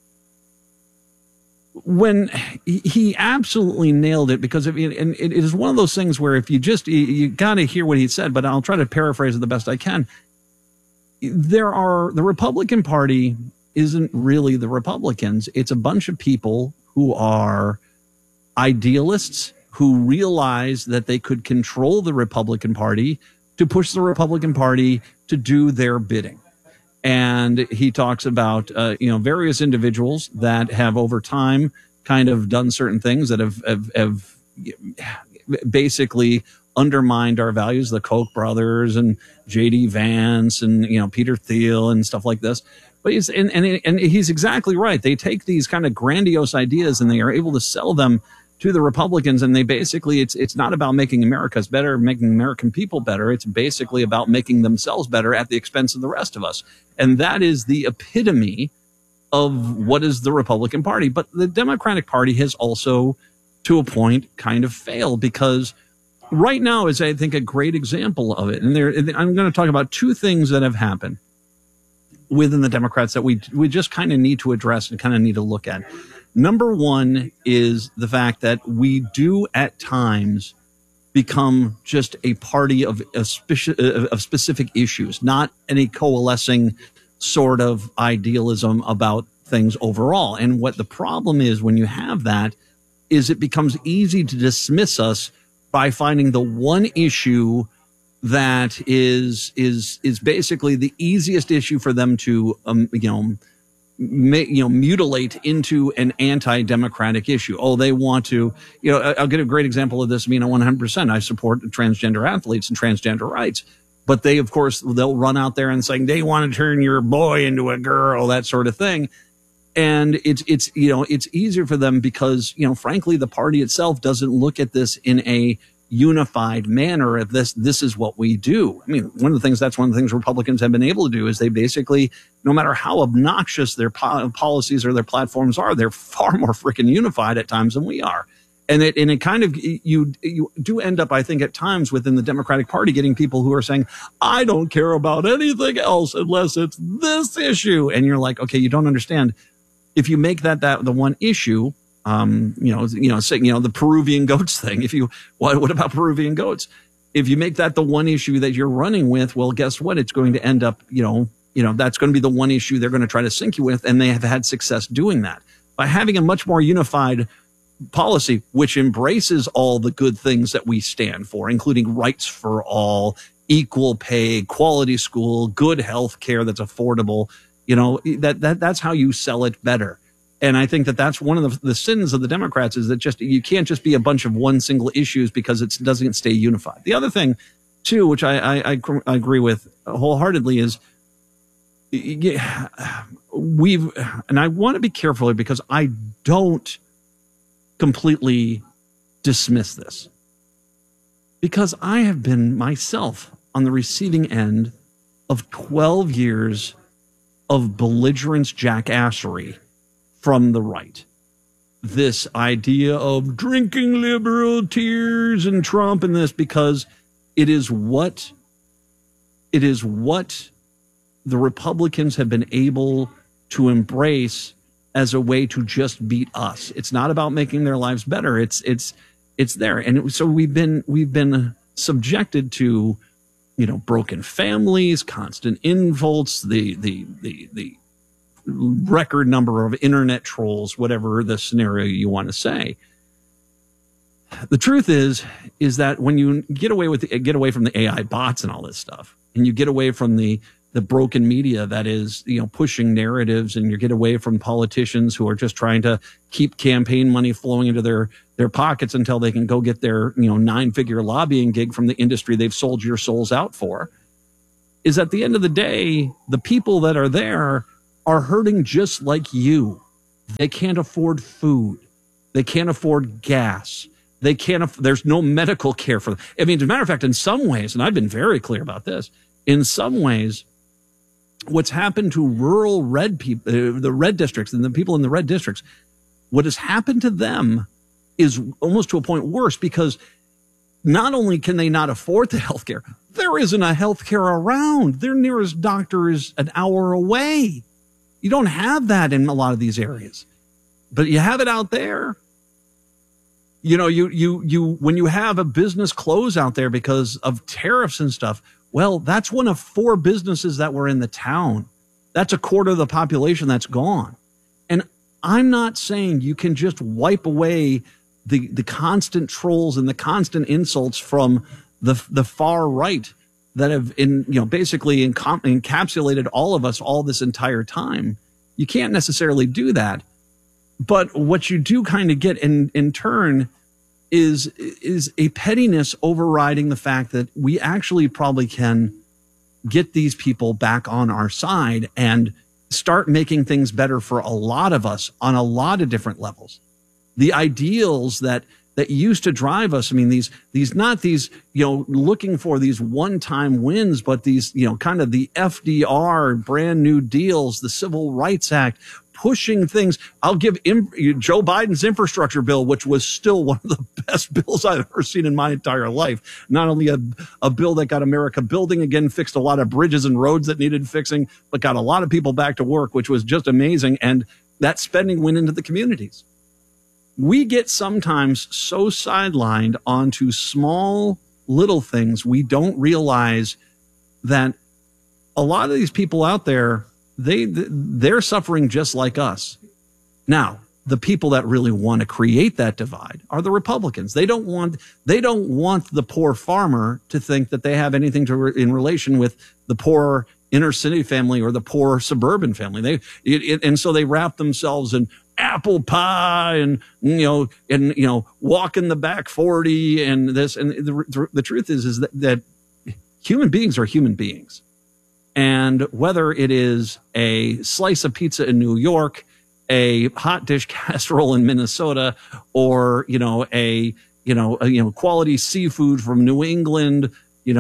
When he absolutely nailed it, because and it is one of those things where if you got to hear what he said, but I'll try to paraphrase it the best I can. The Republican Party isn't really the Republicans. It's a bunch of people who are idealists who realize that they could control the Republican Party to push the Republican Party to do their bidding. And he talks about, various individuals that have over time kind of done certain things that have basically undermined our values, the Koch brothers and J.D. Vance and, Peter Thiel and stuff like this. But he's exactly right. They take these kind of grandiose ideas and they are able to sell them to the Republicans, and they basically, it's not about making America's better, making American people better. It's basically about making themselves better at the expense of the rest of us. And that is the epitome of what is the Republican Party. But the Democratic Party has also, to a point, kind of failed, because right now is, I think, a great example of it. And I'm going to talk about two things that have happened within the Democrats that we just kind of need to address and kind of need to look at. Number one is the fact that we do at times become just a party of specific issues, not any coalescing sort of idealism about things overall. And what the problem is when you have that is it becomes easy to dismiss us by finding the one issue that is basically the easiest issue for them to mutilate into an anti-democratic issue. Oh, they want to, I'll get a great example of this. 100%. I support transgender athletes and transgender rights, but they, of course, they'll run out there and saying they want to turn your boy into a girl, that sort of thing. And it's easier for them because, frankly, the party itself doesn't look at this in a unified manner of this is what we do. One of the things Republicans have been able to do is they basically, no matter how obnoxious their policies or their platforms are, they're far more freaking unified at times than we are. And it kind of, you do end up, I think, at times within the Democratic Party getting people who are saying, I don't care about anything else unless it's this issue. And you're like, okay, you don't understand. If you make that the one issue, the Peruvian goats thing. What about Peruvian goats? If you make that the one issue that you're running with, well, guess what? It's going to end up, that's going to be the one issue they're going to try to sink you with. And they have had success doing that by having a much more unified policy, which embraces all the good things that we stand for, including rights for all, equal pay, quality school, good health care that's affordable. That's how you sell it better. And I think that's one of the sins of the Democrats is that you can't just be a bunch of one single issues because it doesn't stay unified. The other thing, too, which I agree with wholeheartedly is and I want to be careful here because I don't completely dismiss this, because I have been myself on the receiving end of 12 years of belligerence jackassery from the right. This idea of drinking liberal tears and Trump and this, because it is what the Republicans have been able to embrace as a way to just beat us. It's not about making their lives better. It's there. And so we've been subjected to, broken families, constant insults, the record number of internet trolls, whatever the scenario you want to say. The truth is that when you get away from the AI bots and all this stuff, and you get away from the broken media that is, pushing narratives, and you get away from politicians who are just trying to keep campaign money flowing into their pockets until they can go get their, 9-figure lobbying gig from the industry they've sold your souls out for, is at the end of the day, the people that are there are hurting just like you. They can't afford food. They can't afford gas. They can't, there's no medical care for them. I mean, as a matter of fact, in some ways, and I've been very clear about this, in some ways, what's happened to rural red people, the red districts and the people in the red districts, what has happened to them is almost to a point worse, because not only can they not afford the health care, there isn't a health care around. Their nearest doctor is an hour away. You don't have that in a lot of these areas, but you have it out there. You when you have a business close out there because of tariffs and stuff, well, that's one of 4 businesses that were in the town. That's a quarter of the population that's gone. And I'm not saying you can just wipe away the constant trolls and the constant insults from the far right that have basically encapsulated all of us all this entire time. You can't necessarily do that. But what you do kind of get in turn is a pettiness overriding the fact that we actually probably can get these people back on our side and start making things better for a lot of us on a lot of different levels. The ideals that used to drive us, I mean, these not these, looking for these one-time wins, but these, kind of the FDR, brand new deals, the Civil Rights Act, pushing things. I'll give Joe Biden's infrastructure bill, which was still one of the best bills I've ever seen in my entire life. Not only a bill that got America building again, fixed a lot of bridges and roads that needed fixing, but got a lot of people back to work, which was just amazing. And that spending went into the communities. We get sometimes so sidelined onto small little things, we don't realize that a lot of these people out there, they're suffering just like us. Now, the people that really want to create that divide are the Republicans. They don't want the poor farmer to think that they have anything in relation with the poor inner city family or the poor suburban family. And so they wrap themselves in apple pie and walk in the back 40 and this. And the truth is that human beings are human beings. And whether it is a slice of pizza in New York, a hot dish casserole in Minnesota, or a quality seafood from New England,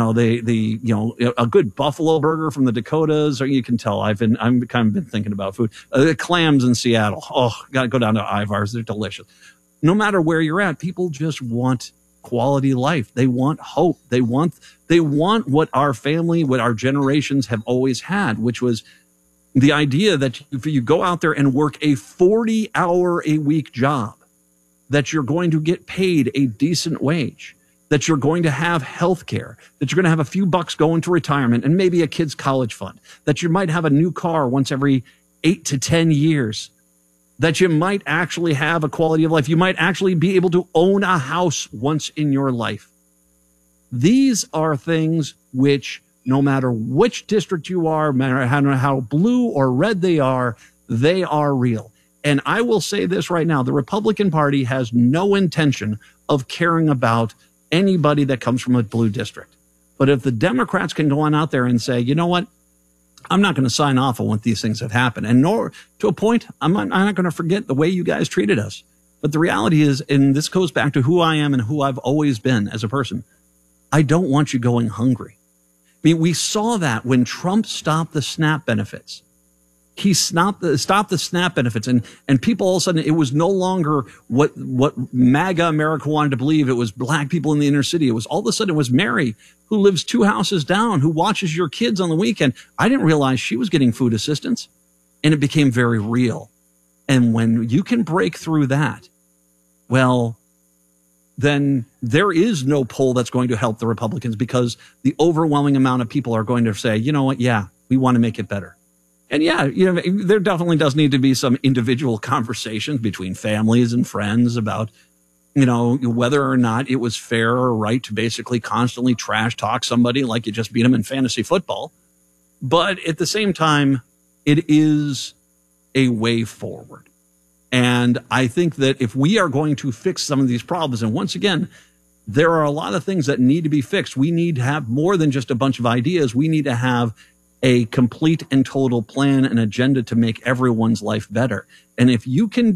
a good buffalo burger from the Dakotas, or you can tell I'm kind of been thinking about food. Clams in Seattle, got to go down to Ivar's, they're delicious. No matter where you're at, people just want quality life. They want hope. They want what our family, what our generations have always had, which was the idea that if you go out there and work a 40-hour-a-week job, that you're going to get paid a decent wage, that you're going to have health care, that you're going to have a few bucks going to retirement and maybe a kid's college fund, that you might have a new car once every 8 to 10 years, that you might actually have a quality of life. You might actually be able to own a house once in your life. These are things which, no matter which district you are, no matter how blue or red they are real. And I will say this right now, the Republican Party has no intention of caring about anybody that comes from a blue district. But if the Democrats can go on out there and say, you know what, I'm not going to sign off on what these things have happened. And nor to a point, I'm not going to forget the way you guys treated us. But the reality is, and this goes back to who I am and who I've always been as a person, I don't want you going hungry. I mean, we saw that when Trump stopped the SNAP benefits. He stopped the SNAP benefits, and people all of a sudden, it was no longer what MAGA America wanted to believe. It was black people in the inner city. It was all of a sudden, it was Mary, who lives 2 houses down, who watches your kids on the weekend. I didn't realize she was getting food assistance, and it became very real. And when you can break through that, well, then there is no poll that's going to help the Republicans, because the overwhelming amount of people are going to say, you know what? Yeah, we want to make it better. And yeah, there definitely does need to be some individual conversations between families and friends about, whether or not it was fair or right to basically constantly trash talk somebody like you just beat them in fantasy football. But at the same time, it is a way forward. And I think that if we are going to fix some of these problems, and once again, there are a lot of things that need to be fixed. We need to have more than just a bunch of ideas. We need to have a complete and total plan and agenda to make everyone's life better. And if you can